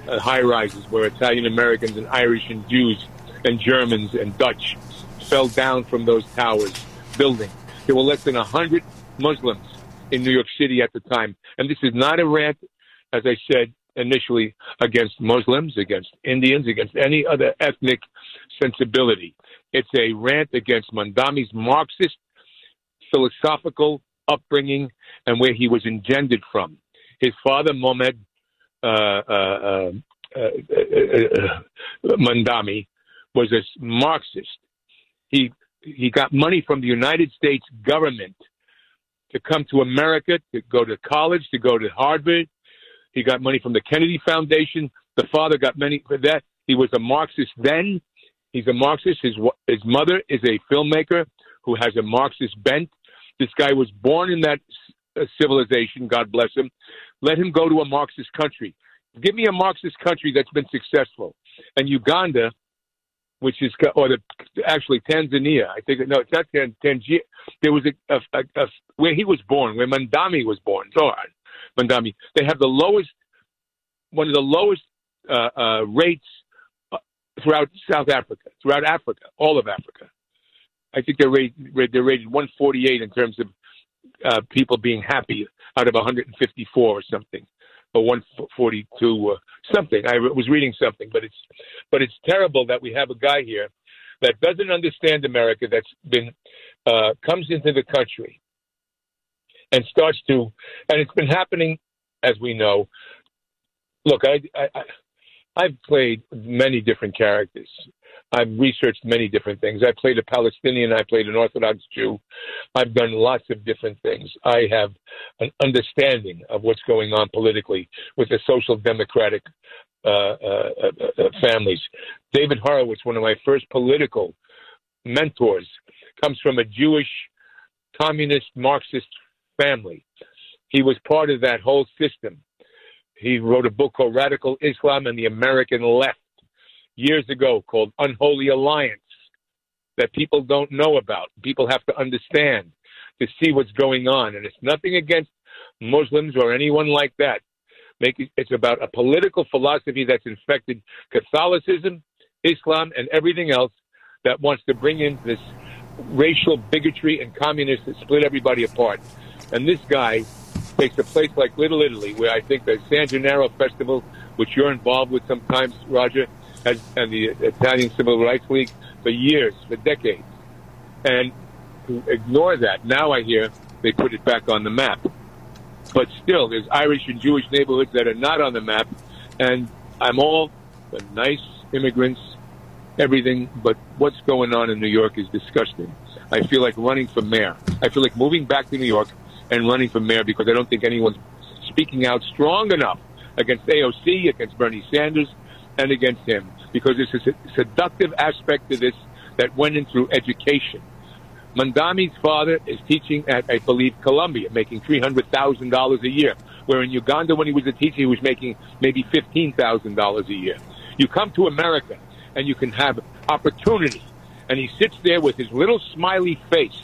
high-rises where Italian Americans and Irish and Jews and Germans and Dutch fell down from those towers building. There were less than 100 Muslims in New York City at the time. And this is not a rant, as I said initially, against Muslims, against Indians, against any other ethnic sensibility. It's a rant against Mondami's Marxist philosophical upbringing and where he was engendered from. His father, Mohammed Mondami, was a Marxist. He got money from the United States government to come to America, to go to college, to go to Harvard. He got money from the Kennedy Foundation. The father got money for that. He was a Marxist then. He's a Marxist. His mother is a filmmaker who has a Marxist bent. This guy was born in that civilization, God bless him. Let him go to a Marxist country. Give me a Marxist country that's been successful. And Uganda, which is, actually Tanzania, I think, no, it's not Tanzania. There was a where he was born, where Mondami was born, Zohar Mondami, they have one of the lowest rates throughout South Africa, throughout Africa, all of Africa. I think they're rated 148 in terms of people being happy out of 154 or something, or 142 or something. I was reading something, but it's terrible that we have a guy here that doesn't understand America, that's been comes into the country and starts to, and it's been happening, as we know. Look, I've played many different characters. I've researched many different things. I played a Palestinian. I played an Orthodox Jew. I've done lots of different things. I have an understanding of what's going on politically with the social democratic families. David Horowitz, one of my first political mentors, comes from a Jewish, communist, Marxist family. He was part of that whole system. He wrote a book called Radical Islam and the American Left years ago, called Unholy Alliance, that people don't know about. People have to understand to see what's going on. And it's nothing against Muslims or anyone like that. It's about a political philosophy that's infected Catholicism, Islam, and everything else that wants to bring in this racial bigotry and communists that split everybody apart. And this guy takes a place like Little Italy, where I think the San Gennaro Festival, which you're involved with sometimes, Roger, and the Italian Civil Rights League, for years, for decades. And to ignore that, now I hear they put it back on the map. But still, there's Irish and Jewish neighborhoods that are not on the map, and I'm all for nice immigrants, everything, but what's going on in New York is disgusting. I feel like running for mayor. I feel like moving back to New York and running for mayor, because I don't think anyone's speaking out strong enough against AOC, against Bernie Sanders, and against him, because there's a seductive aspect to this that went in through education. Mondami's father is teaching at, I believe, Columbia, making $300,000 a year, where in Uganda, when he was a teacher, he was making maybe $15,000 a year. You come to America, and you can have opportunity, and he sits there with his little smiley face,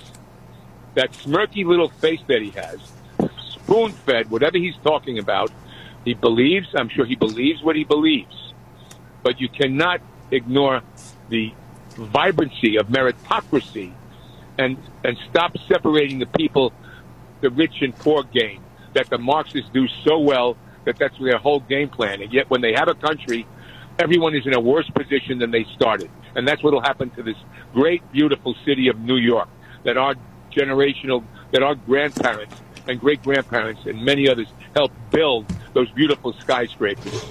that smirky little face that he has, spoon-fed, whatever he's talking about. He believes, I'm sure he believes what he believes. But you cannot ignore the vibrancy of meritocracy and stop separating the people, the rich and poor game, that the Marxists do so well, that's their whole game plan. And yet when they have a country, everyone is in a worse position than they started. And that's what will happen to this great, beautiful city of New York, that our grandparents and great-grandparents and many others helped build those beautiful skyscrapers.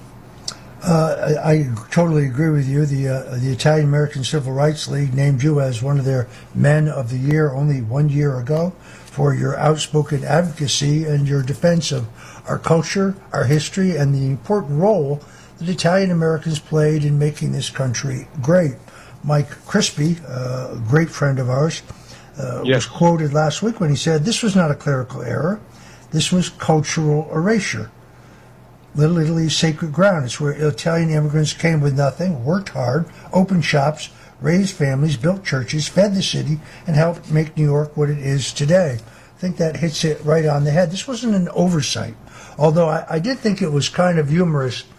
I totally agree with you. The Italian American Civil Rights League named you as one of their Men of the Year only 1 year ago for your outspoken advocacy and your defense of our culture, our history, and the important role that Italian Americans played in making this country great. Mike Crispy, a great friend of ours, was quoted last week when he said, "This was not a clerical error. This was cultural erasure. Little Italy is sacred ground. It's where Italian immigrants came with nothing, worked hard, opened shops, raised families, built churches, fed the city, and helped make New York what it is today." I think that hits it right on the head. This wasn't an oversight, although I did think it was kind of humorous